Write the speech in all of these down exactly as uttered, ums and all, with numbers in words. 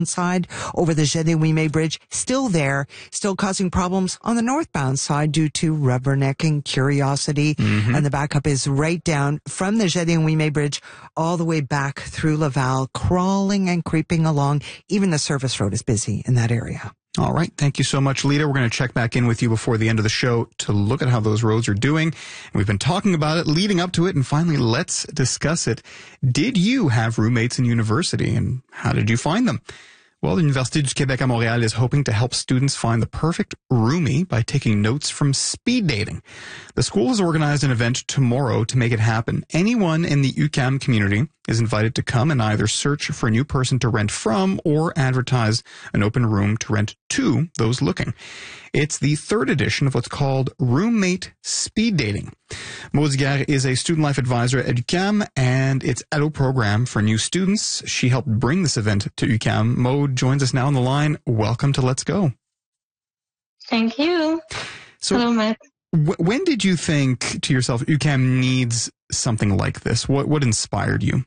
side over the Gédéwimé Bridge, still there, still causing problems on the northbound side due to rubbernecking, curiosity, mm-hmm. and the backup is right down from the Gédéwimé Bridge all the way back through Laval, crawling and creeping along. Even the service road is busy in that area. All right. Thank you so much, Lita. We're going to check back in with you before the end of the show to look at how those roads are doing. And we've been talking about it, leading up to it, and finally, let's discuss it. Did you have roommates in university, and how did you find them? Well, the Université du Québec à Montréal is hoping to help students find the perfect roomie by taking notes from speed dating. The school has organized an event tomorrow to make it happen. Anyone in the U Q A M community is invited to come and either search for a new person to rent from or advertise an open room to rent to those looking. It's the third edition of what's called Roommate Speed Dating. Maud Ziguère is a student life advisor at U Q A M and its Allo program for new students. She helped bring this event to U Q A M. Maud joins us now on the line. Welcome to Let's Go. Thank you. So, Hello, Matt. W- when did you think to yourself, U Q A M needs something like this? What what inspired you?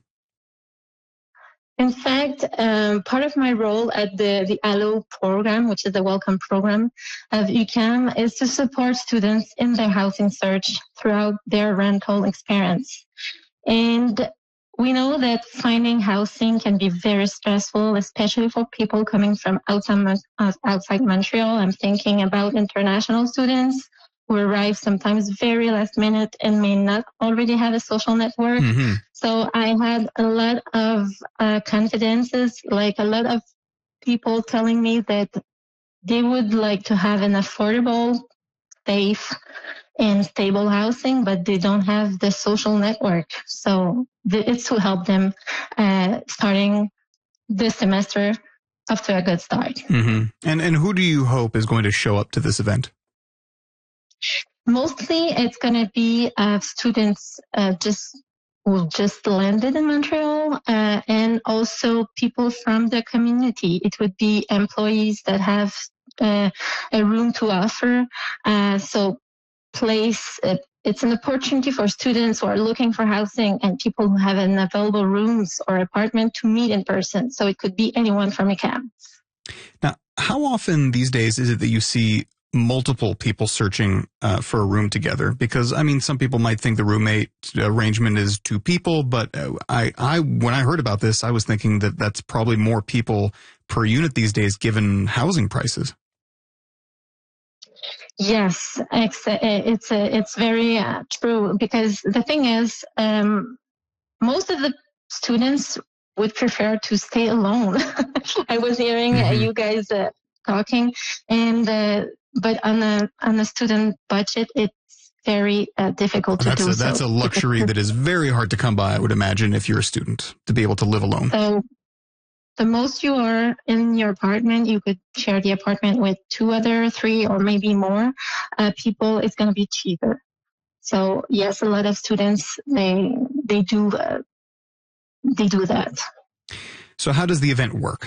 In fact, um, part of my role at the, the Allo program, which is the welcome program of U Q A M, is to support students in their housing search throughout their rental experience. And we know that finding housing can be very stressful, especially for people coming from outside, outside Montreal. I'm thinking about international students who arrive sometimes very last minute and may not already have a social network. Mm-hmm. So I had a lot of uh, confidences, like a lot of people telling me that they would like to have an affordable, safe, and stable housing, but they don't have the social network. So it's to help them uh, starting this semester off to a good start. Mm-hmm. And and who do you hope is going to show up to this event? Mostly it's going to be uh, students uh, just who just landed in Montreal uh, and also people from the community. It would be employees that have uh, a room to offer. Uh, so place, uh, it's an opportunity for students who are looking for housing and people who have an available rooms or apartment to meet in person. So it could be anyone from U Q A M. Now, how often these days is it that you see multiple people searching uh, for a room together? Because, I mean, some people might think the roommate arrangement is two people, but uh, I, I, when I heard about this, I was thinking that that's probably more people per unit these days, given housing prices. Yes, it's it's, it's very uh, true, because the thing is, um, most of the students would prefer to stay alone. I was hearing mm-hmm. uh, you guys uh, talking, and uh, but on a on a student budget, it's very uh, difficult to that's do. A, that's so. a luxury that is very hard to come by, I would imagine, if you're a student, to be able to live alone. So the most you are in your apartment, you could share the apartment with two other, three, or maybe more uh, people. It's going to be cheaper. So yes, a lot of students they they do uh, they do that. So how does the event work?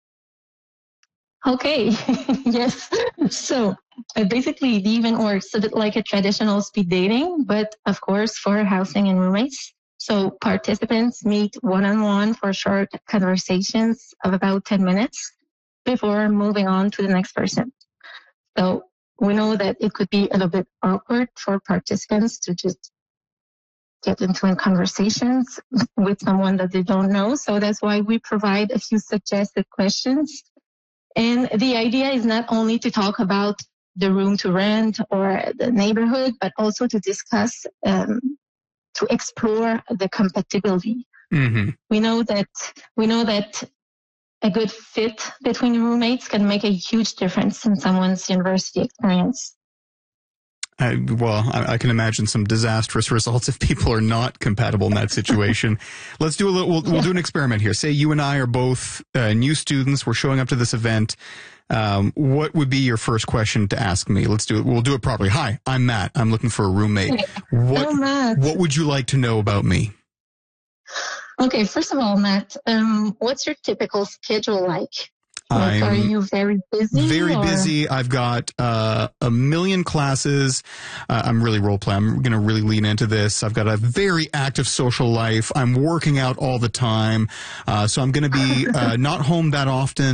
Okay, yes. So uh, basically, the event works a bit like a traditional speed dating, but of course for housing and roommates. So participants meet one-on-one for short conversations of about ten minutes before moving on to the next person. So we know that it could be a little bit awkward for participants to just get into conversations with someone that they don't know. So that's why we provide a few suggested questions. And the idea is not only to talk about the room to rent or the neighborhood, but also to discuss, um, to explore the compatibility. Mm-hmm. We know that, we know that a good fit between roommates can make a huge difference in someone's university experience. I, well, I, I can imagine some disastrous results if people are not compatible in that situation. Let's do a little, we'll, we'll do an experiment here. Say you and I are both uh, new students. We're showing up to this event. Um, what would be your first question to ask me? Let's do it. We'll do it properly. Hi, I'm Matt. I'm looking for a roommate. What, oh, Matt. What would you like to know about me? Okay, first of all, Matt, um, what's your typical schedule like? Like, are you very busy? Very or? busy. I've got uh, a million classes. Uh, I'm really role playing. I'm going to really lean into this. I've got a very active social life. I'm working out all the time. Uh, so I'm going to be uh, not home that often.